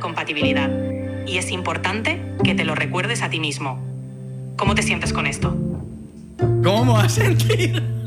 compatibilidad. Y es importante que te lo recuerdes a ti mismo. ¿Cómo te sientes con esto? ¿Cómo me vas a sentir?